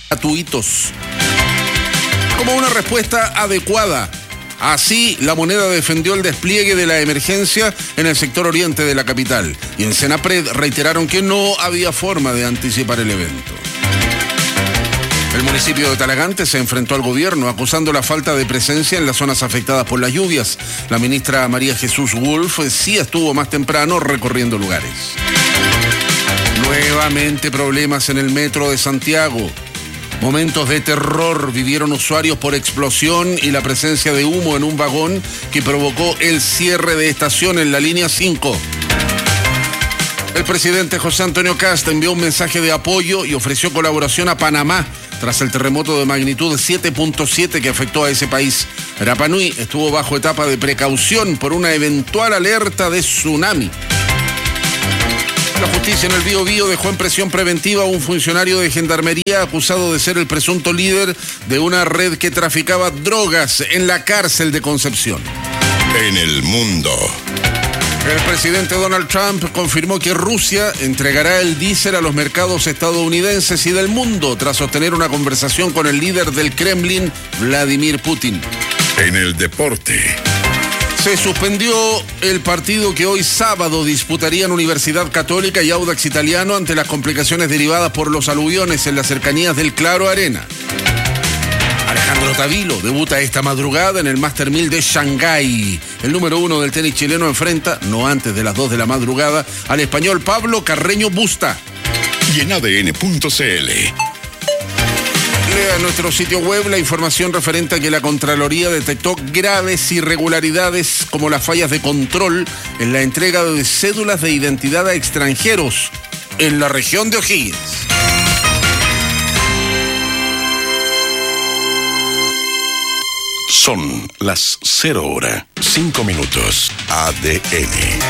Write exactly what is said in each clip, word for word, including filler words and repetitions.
gratuitos, como una respuesta adecuada. Así, La Moneda defendió el despliegue de la emergencia en el sector oriente de la capital, y en Senapred reiteraron que no había forma de anticipar el evento. El municipio de Talagante se enfrentó al gobierno acusando la falta de presencia en las zonas afectadas por las lluvias. La ministra María Jesús Wolf sí estuvo más temprano recorriendo lugares. Nuevamente problemas en el metro de Santiago. Momentos de terror vivieron usuarios por explosión y la presencia de humo en un vagón que provocó el cierre de estación en la línea cinco. El presidente José Antonio Kast envió un mensaje de apoyo y ofreció colaboración a Panamá tras el terremoto de magnitud siete punto siete que afectó a ese país. Rapa Nui estuvo bajo etapa de precaución por una eventual alerta de tsunami. La justicia en el Bío Bío dejó en prisión preventiva a un funcionario de gendarmería acusado de ser el presunto líder de una red que traficaba drogas en la cárcel de Concepción. En el mundo. El presidente Donald Trump confirmó que Rusia entregará el diésel a los mercados estadounidenses y del mundo tras sostener una conversación con el líder del Kremlin, Vladimir Putin. En el deporte. Se suspendió el partido que hoy sábado disputarían Universidad Católica y Audax Italiano ante las complicaciones derivadas por los aluviones en las cercanías del Claro Arena. Alejandro Tavilo debuta esta madrugada en el Master mil de Shanghái. El número uno del tenis chileno enfrenta, no antes de las dos de la madrugada, al español Pablo Carreño Busta. Y en A D N punto C L. Lea en nuestro sitio web la información referente a que la Contraloría detectó graves irregularidades como las fallas de control en la entrega de cédulas de identidad a extranjeros en la región de O'Higgins. Son las cero hora, cinco minutos. A D N.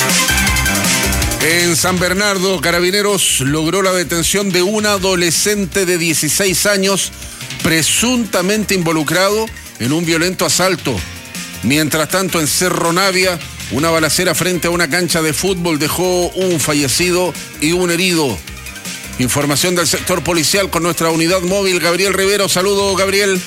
En San Bernardo, Carabineros logró la detención de un adolescente de dieciséis años presuntamente involucrado en un violento asalto. Mientras tanto, en Cerro Navia, una balacera frente a una cancha de fútbol dejó un fallecido y un herido. Información del sector policial con nuestra unidad móvil, Gabriel Rivero. Saludo, Gabriel.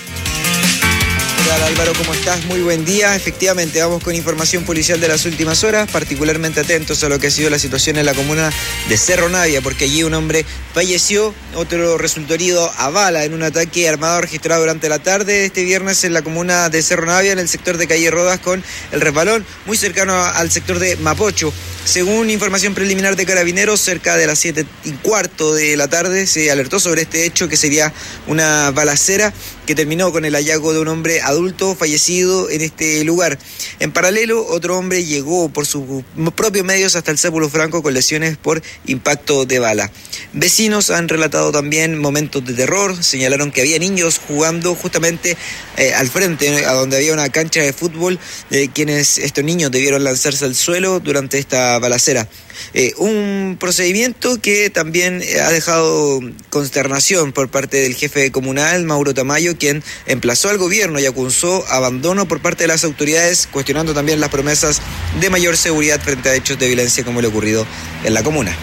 Hola Álvaro, ¿cómo estás? Muy buen día. Efectivamente, vamos con información policial de las últimas horas, particularmente atentos a lo que ha sido la situación en la comuna de Cerro Navia, porque allí un hombre falleció, otro resultó herido a bala en un ataque armado registrado durante la tarde de este viernes en la comuna de Cerro Navia, en el sector de Calle Rodas con El Resbalón, muy cercano al sector de Mapocho. Según información preliminar de Carabineros, cerca de las siete y cuarto de la tarde se alertó sobre este hecho, que sería una balacera que terminó con el hallazgo de un hombre adulto fallecido en este lugar. En paralelo, otro hombre llegó por sus propios medios hasta el Cépulo Franco con lesiones por impacto de bala. Vecinos han relatado también momentos de terror, señalaron que había niños jugando justamente eh, al frente, a donde había una cancha de fútbol, de quienes estos niños debieron lanzarse al suelo durante esta balacera. Eh, un procedimiento que también ha dejado consternación por parte del jefe comunal, Mauro Tamayo, quien emplazó al gobierno y acusó abandono por parte de las autoridades, cuestionando también las promesas de mayor seguridad frente a hechos de violencia como lo ocurrido en la comuna.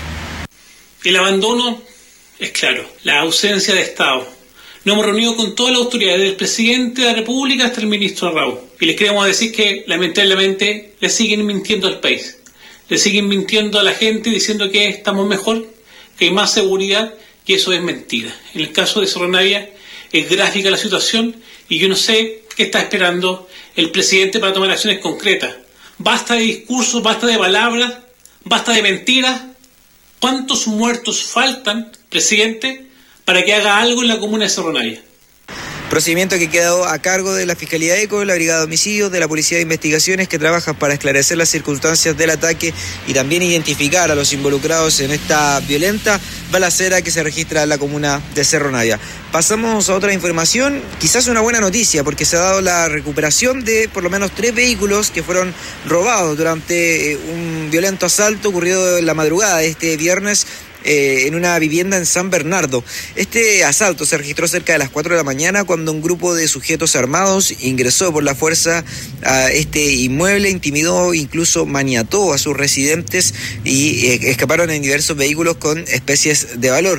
El abandono es claro, la ausencia de Estado. Nos hemos reunido con todas las autoridades, del presidente de la República hasta el ministro Raúl, y les queremos decir que lamentablemente le siguen mintiendo al país. Le siguen mintiendo a la gente diciendo que estamos mejor, que hay más seguridad, que eso es mentira. En el caso de Cerro Navia es gráfica la situación y yo no sé qué está esperando el presidente para tomar acciones concretas. Basta de discursos, basta de palabras, basta de mentiras. ¿Cuántos muertos faltan, presidente, para que haga algo en la comuna de Cerro Navia? Procedimiento que quedó a cargo de la Fiscalía ECO, la Brigada de Homicidios, de la Policía de Investigaciones, que trabaja para esclarecer las circunstancias del ataque y también identificar a los involucrados en esta violenta balacera que se registra en la comuna de Cerro Navia. Pasamos a otra información, quizás una buena noticia, porque se ha dado la recuperación de por lo menos tres vehículos que fueron robados durante un violento asalto ocurrido en la madrugada de este viernes Eh, en una vivienda en San Bernardo. Este asalto se registró cerca de las cuatro de la mañana cuando un grupo de sujetos armados ingresó por la fuerza a este inmueble, intimidó, incluso maniató a sus residentes y eh, escaparon en diversos vehículos con especies de valor.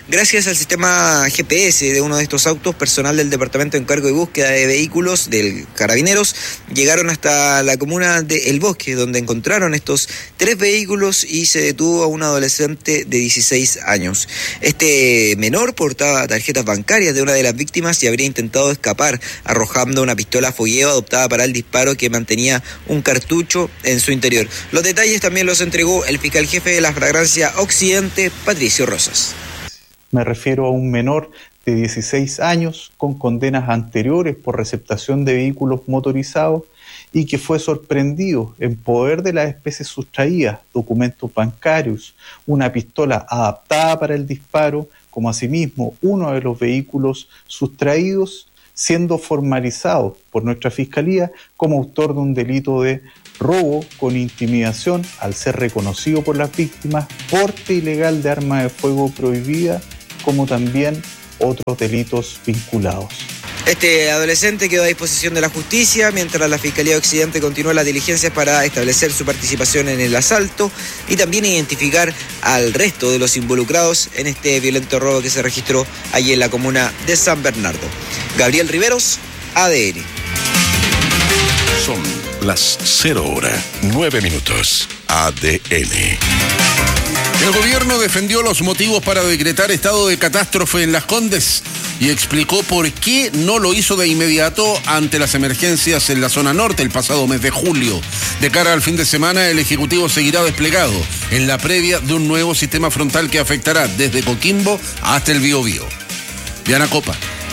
Gracias al sistema G P S de uno de estos autos, personal del Departamento de Encargo y Búsqueda de Vehículos del Carabineros llegaron hasta la comuna de El Bosque, donde encontraron estos tres vehículos y se detuvo a un adolescente de dieciséis años. Este menor portaba tarjetas bancarias de una de las víctimas y habría intentado escapar, arrojando una pistola a fogueo adoptada para el disparo que mantenía un cartucho en su interior. Los detalles también los entregó el fiscal jefe de la Flagrancia Occidente, Patricio Rosas. Me refiero a un menor de dieciséis años con condenas anteriores por receptación de vehículos motorizados y que fue sorprendido en poder de las especies sustraídas, documentos bancarios, una pistola adaptada para el disparo, como asimismo uno de los vehículos sustraídos, siendo formalizado por nuestra Fiscalía como autor de un delito de robo con intimidación al ser reconocido por las víctimas, porte ilegal de arma de fuego prohibida, como también otros delitos vinculados. Este adolescente quedó a disposición de la justicia, mientras la Fiscalía de Occidente continúa las diligencias para establecer su participación en el asalto y también identificar al resto de los involucrados en este violento robo que se registró allí en la comuna de San Bernardo. Gabriel Riveros, A D N. Son las cero horas, nueve minutos. A D N. El gobierno defendió los motivos para decretar estado de catástrofe en Las Condes y explicó por qué no lo hizo de inmediato ante las emergencias en la zona norte el pasado mes de julio. De cara al fin de semana, el Ejecutivo seguirá desplegado en la previa de un nuevo sistema frontal que afectará desde Coquimbo hasta el Biobío. Diana Copa.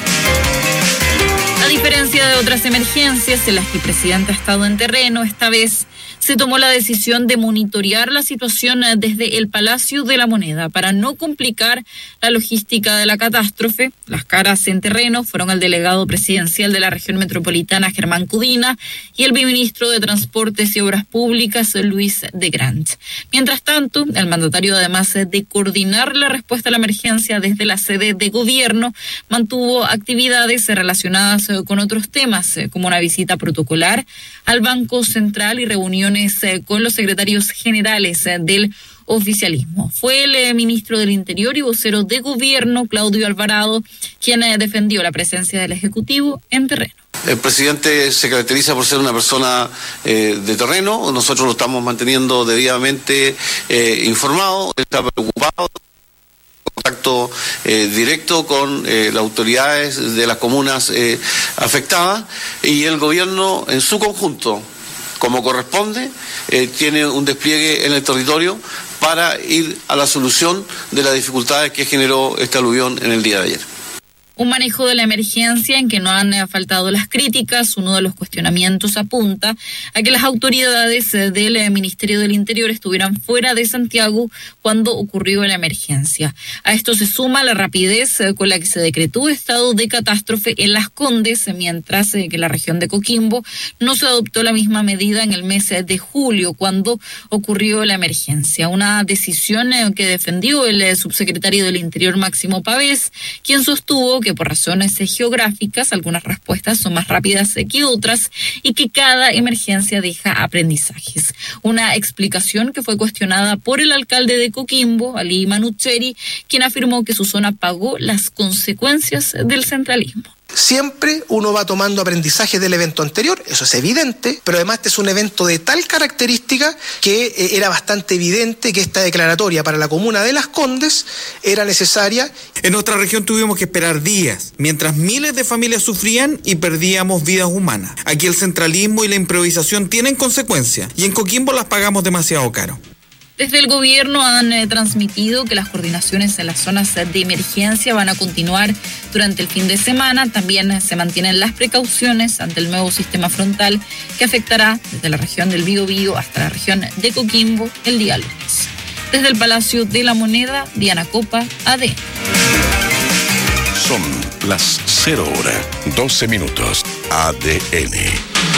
A diferencia de otras emergencias en las que el presidente ha estado en terreno, esta vez se tomó la decisión de monitorear la situación desde el Palacio de la Moneda para no complicar la logística de la catástrofe. Las caras en terreno fueron el delegado presidencial de la región metropolitana, Germán Cudina, y el viceministro de Transportes y Obras Públicas, Luis de Grant. Mientras tanto, el mandatario, además de coordinar la respuesta a la emergencia desde la sede de gobierno, mantuvo actividades relacionadas con otros temas, como una visita protocolar al Banco Central y reuniones con los secretarios generales del oficialismo. Fue el ministro del Interior y vocero de gobierno, Claudio Alvarado, quien defendió la presencia del Ejecutivo en terreno. El presidente se caracteriza por ser una persona eh, de terreno. Nosotros lo estamos manteniendo debidamente eh, informado, está preocupado. Contacto eh, directo con eh, las autoridades de las comunas eh, afectadas, y el gobierno en su conjunto, como corresponde, eh, tiene un despliegue en el territorio para ir a la solución de las dificultades que generó este aluvión en el día de ayer. Un manejo de la emergencia en que no han faltado las críticas. Uno de los cuestionamientos apunta a que las autoridades del Ministerio del Interior estuvieran fuera de Santiago cuando ocurrió la emergencia. A esto se suma la rapidez con la que se decretó estado de catástrofe en Las Condes, mientras que la región de Coquimbo no se adoptó la misma medida en el mes de julio, cuando ocurrió la emergencia. Una decisión que defendió el subsecretario del Interior, Máximo Pavés, quien sostuvo que por razones geográficas algunas respuestas son más rápidas que otras y que cada emergencia deja aprendizajes. Una explicación que fue cuestionada por el alcalde de Coquimbo, Ali Manucheri, quien afirmó que su zona pagó las consecuencias del centralismo. Siempre uno va tomando aprendizaje del evento anterior, eso es evidente, pero además este es un evento de tal característica que eh, era bastante evidente que esta declaratoria para la comuna de Las Condes era necesaria. En nuestra región tuvimos que esperar días, mientras miles de familias sufrían y perdíamos vidas humanas. Aquí el centralismo y la improvisación tienen consecuencias, y en Coquimbo las pagamos demasiado caro. Desde el gobierno han eh, transmitido que las coordinaciones en las zonas de emergencia van a continuar durante el fin de semana. También eh, se mantienen las precauciones ante el nuevo sistema frontal que afectará desde la región del Biobío hasta la región de Coquimbo el día lunes. Desde el Palacio de la Moneda, Diana Copa, A D N. Son las cero horas, doce minutos. A D N.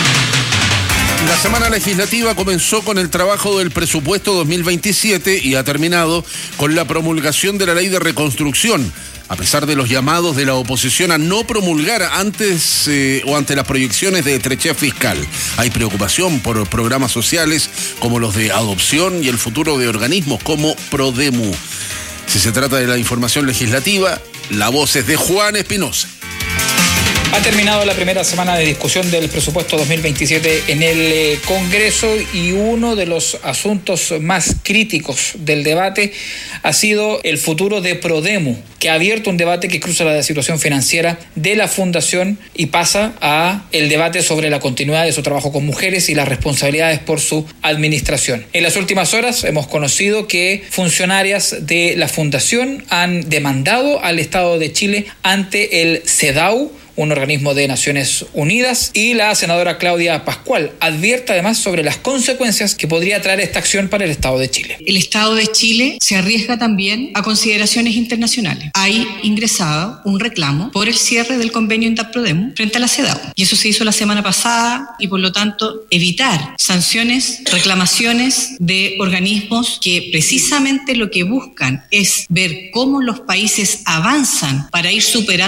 La semana legislativa comenzó con el trabajo del presupuesto dos mil veintisiete y ha terminado con la promulgación de la ley de reconstrucción. A pesar de los llamados de la oposición a no promulgar antes eh, o ante las proyecciones de estrechez fiscal, hay preocupación por programas sociales como los de adopción y el futuro de organismos como Prodemu. Si se trata de la información legislativa, la voz es de Juan Espinosa. Ha terminado la primera semana de discusión del presupuesto dos mil veintisiete en el eh, Congreso y uno de los asuntos más críticos del debate ha sido el futuro de Prodemu, que ha abierto un debate que cruza la situación financiera de la fundación y pasa a el debate sobre la continuidad de su trabajo con mujeres y las responsabilidades por su administración. En las últimas horas hemos conocido que funcionarias de la fundación han demandado al Estado de Chile ante el CEDAW, un organismo de Naciones Unidas, y la senadora Claudia Pascual advierte además sobre las consecuencias que podría traer esta acción para el Estado de Chile. El Estado de Chile se arriesga también a consideraciones internacionales. Hay ingresado un reclamo por el cierre del convenio Inda-Prodemu frente a la CEDAW, y eso se hizo la semana pasada, y por lo tanto evitar sanciones, reclamaciones de organismos que precisamente lo que buscan es ver cómo los países avanzan para ir superando